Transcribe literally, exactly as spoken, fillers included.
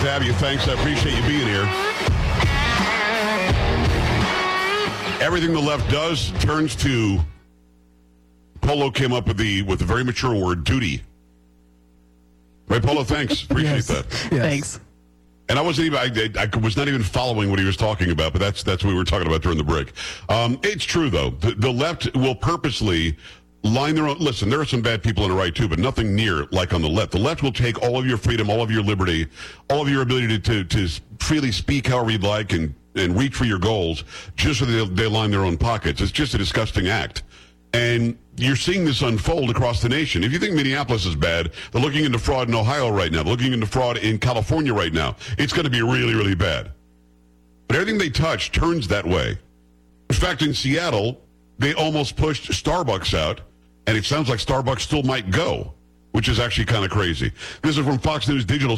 to have you. Thanks. I appreciate you being here. Everything the left does turns to, Polo came up with the with the very mature word, duty. Right, Polo? Thanks. Appreciate yes. that. Yes. Thanks. And I wasn't even, I, I was not even following what he was talking about, but that's that's what we were talking about during the break. Um, it's true, though. The, the left will purposely line their own. Listen, there are some bad people on the right, too, but nothing near like on the left. The left will take all of your freedom, all of your liberty, all of your ability to, to, to freely speak however you'd like and, and reach for your goals just so they, they line their own pockets. It's just a disgusting act. And you're seeing this unfold across the nation. If you think Minneapolis is bad, they're looking into fraud in Ohio right now. They're looking into fraud in California right now. It's going to be really, really bad. But everything they touch turns that way. In fact, in Seattle, they almost pushed Starbucks out, and it sounds like Starbucks still might go, which is actually kind of crazy. This is from Fox News Digital.